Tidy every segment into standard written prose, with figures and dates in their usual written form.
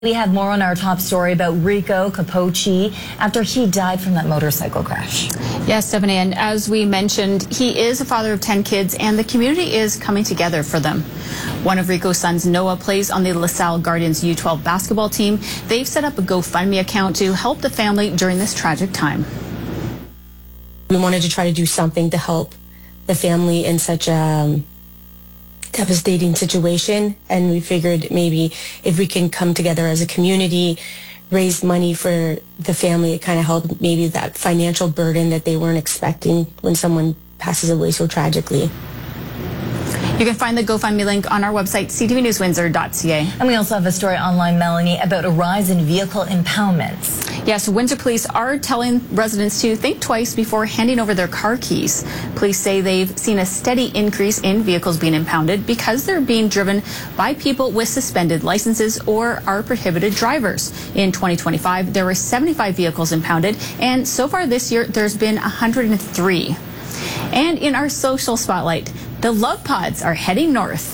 We have more on our top story about Rico Capocci after he died from that motorcycle crash. Yes, Stephanie, and as we mentioned, he is a father of 10 kids, and the community is coming together for them. One of Rico's sons, Noah, plays on the LaSalle Guardians U12 basketball team. They've set up a GoFundMe account to help the family during this tragic time. We wanted to try to do something to help the family in such a devastating situation, and we figured maybe if we can come together as a community, raise money for the family, it kind of helped maybe that financial burden that they weren't expecting when someone passes away so tragically. You can find the GoFundMe link on our website, ctvnewswindsor.ca. And we also have a story online, Melanie, about a rise in vehicle impoundments. Yes, Windsor police are telling residents to think twice before handing over their car keys. Police say they've seen a steady increase in vehicles being impounded because they're being driven by people with suspended licenses or are prohibited drivers. In 2025, there were 75 vehicles impounded, and so far this year, there's been 103. And in our social spotlight, the Love Pods are heading north.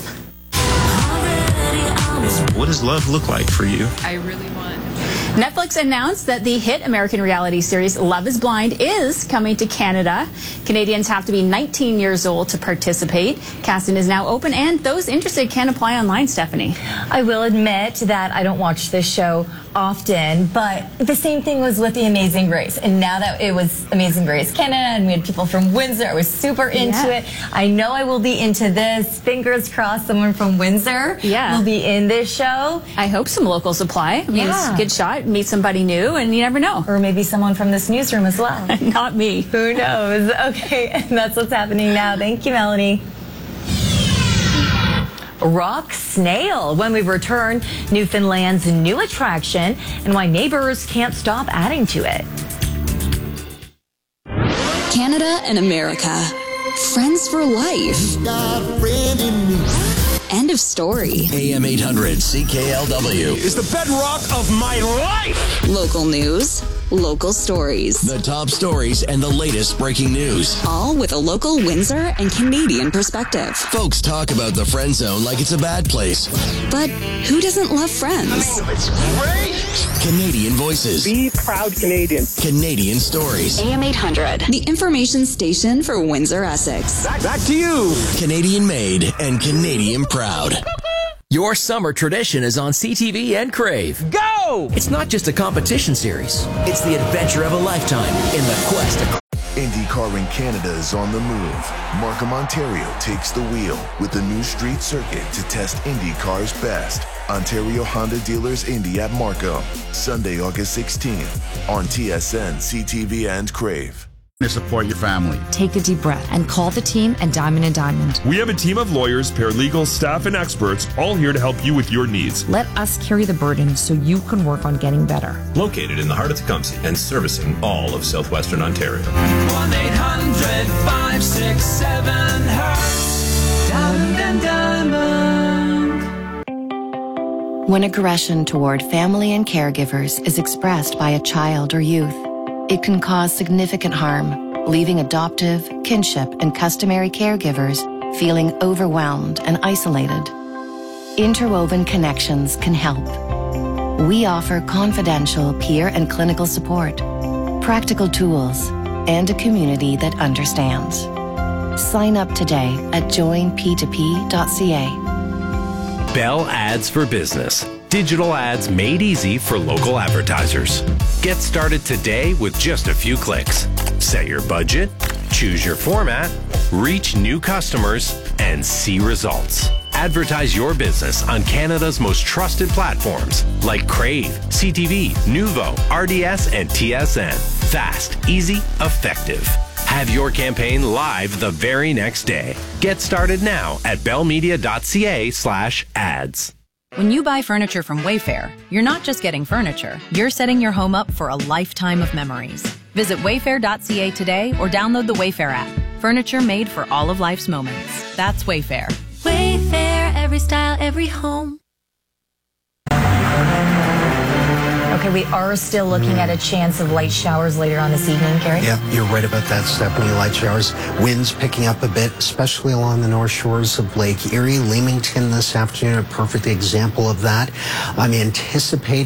What does love look like for you? I really want. Netflix announced that the hit American reality series Love is Blind is coming to Canada. Canadians have to be 19 years old to participate. Casting is now open, and those interested can apply online, Stephanie. I will admit that I don't watch this show often, but the same thing was with The Amazing Race. And now that it was Amazing Race Canada and we had people from Windsor, I was super into it. I know I will be into this. Fingers crossed someone from Windsor will be in this show. I hope some locals apply. I mean, it's a good shot. Meet somebody new, and you never know. Or maybe someone from this newsroom as well. Not me. Who knows? Okay, and that's what's happening now. Thank you, Melanie. Rock Snail. When we return, Newfoundland's new attraction and why neighbors can't stop adding to it. Canada and America. Friends for life. End of story. AM 800 CKLW is the bedrock of my life. Local news, local stories. The top stories and the latest breaking news. All with a local Windsor and Canadian perspective. Folks talk about the friend zone like it's a bad place. But who doesn't love friends? It's great. Canadian voices. Be proud Canadian. Canadian stories. AM 800, the information station for Windsor, Essex. Back to you. Canadian made and Canadian proud. Your summer tradition is on CTV and Crave. Go! It's not just a competition series. It's the adventure of a lifetime in the quest to... IndyCar in Canada is on the move. Markham, Ontario takes the wheel with the new street circuit to test IndyCar's best. Ontario Honda Dealers Indy at Markham, Sunday, August 16th on TSN, CTV, and Crave. To support your family. Take a deep breath and call the team at Diamond & Diamond. We have a team of lawyers, paralegals, staff, and experts all here to help you with your needs. Let us carry the burden so you can work on getting better. Located in the heart of Tecumseh and servicing all of southwestern Ontario. 1-800-567-HERTZ. Diamond & Diamond. When aggression toward family and caregivers is expressed by a child or youth, it can cause significant harm, leaving adoptive, kinship, and customary caregivers feeling overwhelmed and isolated. Interwoven Connections can help. We offer confidential peer and clinical support, practical tools, and a community that understands. Sign up today at joinp2p.ca. Bell Ads for Business. Digital ads made easy for local advertisers. Get started today with just a few clicks. Set your budget, choose your format, reach new customers, and see results. Advertise your business on Canada's most trusted platforms like Crave, CTV, Nuvo, RDS, and TSN. Fast, easy, effective. Have your campaign live the very next day. Get started now at bellmedia.ca/ads. When you buy furniture from Wayfair, you're not just getting furniture, you're setting your home up for a lifetime of memories. Visit wayfair.ca today or download the Wayfair app. Furniture made for all of life's moments. That's Wayfair. Wayfair, every style, every home. Okay, Okay, we are still looking at a chance of light showers later on this evening, Carrie. Yeah, you're right about that, Stephanie. Light showers. Winds picking up a bit, especially along the north shores of Lake Erie. Leamington this afternoon, a perfect example of that. I'm anticipating